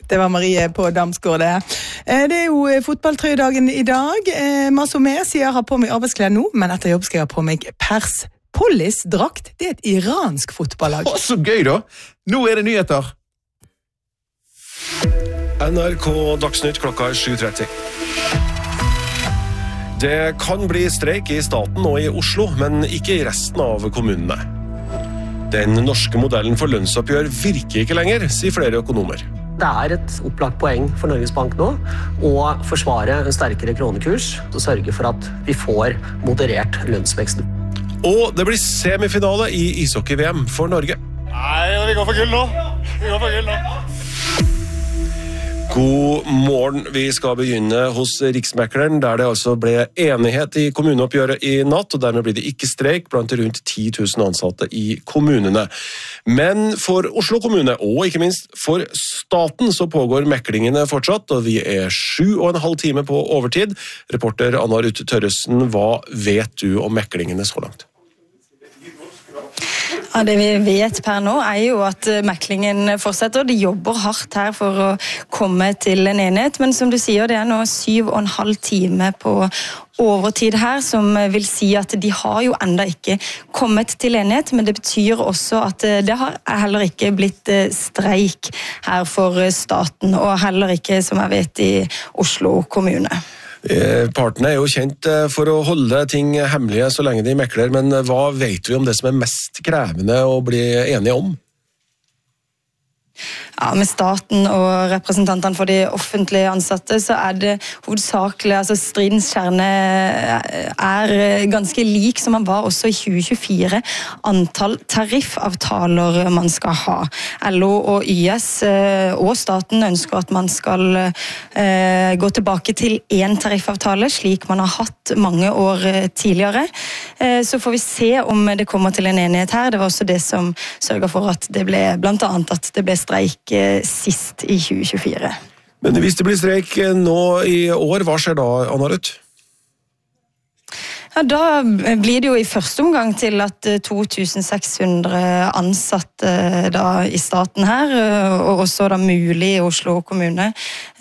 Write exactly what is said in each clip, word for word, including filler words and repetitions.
Det var Marie på Damsgård det. Det er jo fotballtrøydagen i dag. Masse mer sier jeg har på meg arbeidsklær nå, men etter jobb skal jeg ha på meg Perspolis-drakt. Det er et iransk fotballag. Å, så gøy da! Nå er det nyheter! N R K Dagsnytt klokka er sju tretti. Det kan bli streik i staten og i Oslo, men ikke i resten av kommunene. Den norske modellen for lønnsoppgjør virker ikke lenger, sier flere økonomer. Det er et opplagt poeng for Norges Bank nå å forsvare en sterkere kronekurs og sørge for at vi får moderert lønnsvekst. Og det blir semifinale i ishockey-V M for Norge. Nei, vi går for gull nå. Vi går for gull nå. God morgen, vi skal begynne hos Riksmekleren, der det altså ble enighet i kommuneoppgjøret i natt, og dermed blir det ikke streik blant rundt ti tusen ansatte i kommunene. Men for Oslo kommune, og ikke minst for staten, så pågår meklingene fortsatt, og vi er sju og en halv time på overtid. Reporter Anna Ruth Tørresen, hva vet du om meklingene så langt? Ja, det vi vet per nå er jo at meklingen fortsetter. De jobber hardt her for å komme til en enighet, men som du sier, det er nå syv og en halv time på overtid her, som vil si at de har jo enda ikke kommet til enighet, men det betyr også at det har heller ikke blitt streik her for staten, og heller ikke, som jeg vet, i Oslo kommune. Partene er jo kjent for å holde ting hemmelige så lenge de mekler, men hva vet vi om det som er mest krevende å bli enige om? Ja, med staten og representantene for de offentlige ansatte så er det hovedsakelig, altså stridens kjerne er ganske lik som man var også i tjue tjuefire, antall tariffavtaler man skal ha. L O og Y S og staten ønsker at man skal eh, gå tilbake til en tariffavtale, slik man har hatt mange år tidligere. Eh, så får vi se om det kommer til en enighet her. Det var også det som sørget for at det ble, blant annet at det ble streik sist i tjue tjuefire. Men hvis det blir streik nå i år, hva skjer da, Anna Ruth? Ja, da blir det jo i første omgang til at to tusen seks hundre ansatte da i staten her, og også da mulig i Oslo kommune,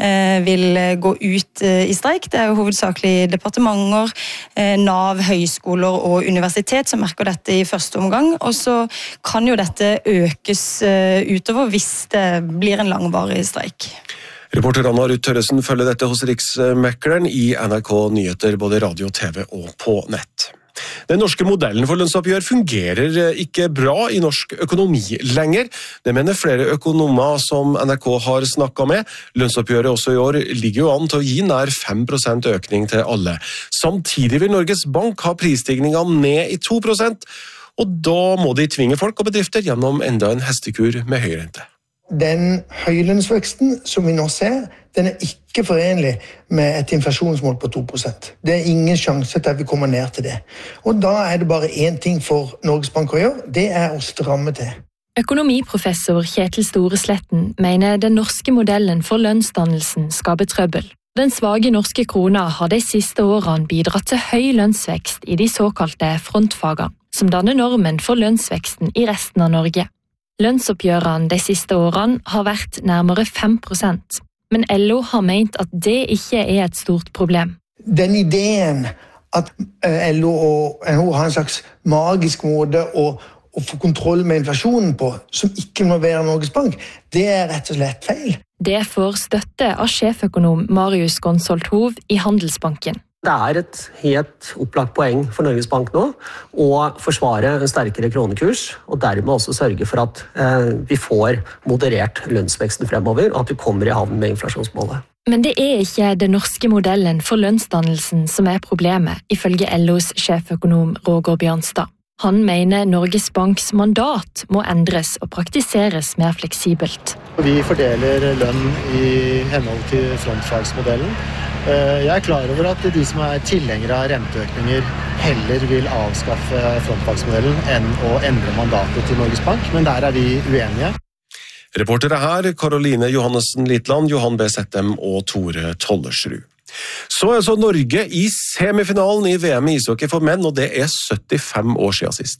vil gå ut i streik. Det er jo hovedsakelig departementer, Nav, høyskoler og universitet som merker dette i første omgang, og så kan jo dette økes utover hvis det blir en langvarig streik. Reporter Anna Ruth Tørresen følger dette hos Riksmekleren i N R K Nyheter, både radio, T V og på nett. Den norske modellen for lønnsoppgjør fungerer ikke bra i norsk økonomi lenger. Det mener flere økonomer som N R K har snakket med. Lønnsoppgjøret også i år ligger jo an til å gi nær fem prosent økning til alle. Samtidig vil Norges Bank ha prisstigningen ned i to prosent, og da må de tvinge folk og bedrifter gjennom enda en hestekur med høy rente. Den høylønnsveksten som vi nå ser, den er ikke forenlig med et inflasjonsmål på to prosent. Det er ingen sjanse til at vi kommer ned til det. Og da er det bare én ting for Norges Bank å gjøre, det er å stramme til. Økonomiprofessor Kjetil Storesletten mener den norske modellen for lønnsdannelsen skaper trøbbel. Den svage norske krona har de siste årene bidratt til høy lønnsvekst i de såkalte frontfagene, som danner normen for lønnsveksten i resten av Norge. Lønnsoppgjørene de siste årene har vært nærmere fem prosent, men L O har ment at det ikke er et stort problem. Den ideen at L O og N H O har en slags magisk måte å, å få kontroll med inflasjonen på, som ikke må være Norges Bank, det er rett og slett feil. Det får støtte av sjeføkonom Marius Gonsolt Hov i Handelsbanken. Det er et helt opplagt poeng for Norges Bank nå å forsvare en sterkere kronekurs, og dermed også sørge for at eh, vi får moderert lønnsveksten fremover, og at vi kommer i havn med inflasjonsmålet. Men det er ikke den norske modellen for lønnsdannelsen som er problemet, ifølge L Os sjeføkonom Roger Bjørnstad. Han mener Norges Banks mandat må endres og praktiseres mer fleksibelt. Vi fordeler lønn i henhold til frontfagsmodellen. Jeg er klar over at de som er tilhengere av renteøkninger heller vil avskaffe frontfagsmodellen enn å endre mandatet til Norges Bank, men der er vi uenige. Reportere her, Karoline Johannessen Litland, Johan B. Settem og Tore Tollersrud. Så er så Norge i semifinalen i V M i ishockey for menn, og det er syttifem år siden sist.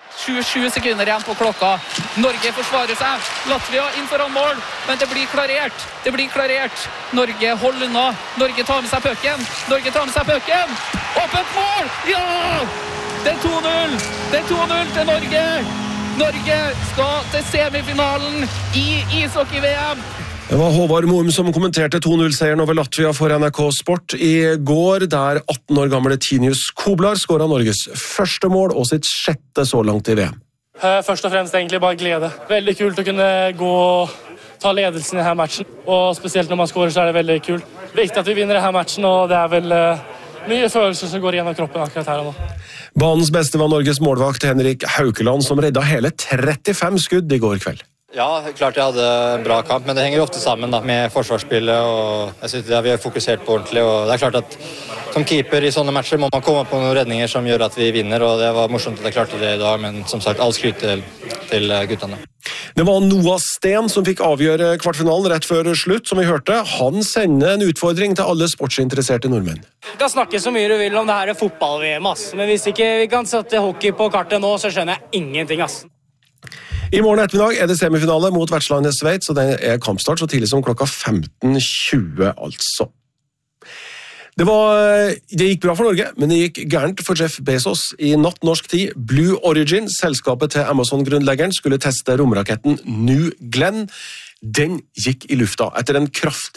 tjuesju sekunder igjen på klokka. Norge forsvarer seg. Latvia inn foran mål, men det blir klarert. Det blir klarert. Norge holder unna. Norge tar med seg pucken. Norge tar med seg pucken. Åpent mål! Ja! Det er to null. Det er to null til Norge. Norge skal til semifinalen i ishockey-V M. Det var Håvard Moum som kommenterte to null-seieren over Latvia for N R K Sport i går, der atten år gamle Tinius Koblar skåret Norges første mål og sitt sjette så langt i V M. Først og fremst egentlig bare glede. Veldig kult å kunne gå og ta ledelsen i denne matchen, og spesielt når man skårer så er det veldig kult. Viktig at vi vinner denne matchen, og det er vel mye følelser som går gjennom kroppen akkurat her og nå. Banens beste var Norges målvakt Henrik Haukeland, som redda hele trettifem skudd i går kveld. Ja, klart jeg hadde en bra kamp, men det henger ofte sammen da, med forsvarsspillet, og jeg synes det vi har fokusert på ordentlig, og det er klart at som keeper i sånne matcher må man komme på noen redninger som gjør at vi vinner, og det var morsomt at jeg klarte det i dag, men som sagt, all skryt til, til guttene. Det var Noah Sten som fikk avgjøre kvartfinalen rett før slutt, som vi hørte. Han sender en utfordring til alle sportsinteresserte nordmenn. Du kan snakke så mye du vil om det her fotball-V M, ass. Men hvis ikke vi kan sette hockey på kartet nå, så skjønner jeg ingenting, ass. I morgen ettermiddag er det semifinale mot vertslandet Sveits, og det er kampstart så tidlig som klokka femten tjue, altså. Det, var, det gikk bra for Norge, men det gikk gærent for Jeff Bezos. I natt norsk tid, Blue Origin, selskapet til Amazon-grunnleggeren, skulle teste romraketten New Glenn. Den gikk i lufta etter en kraftig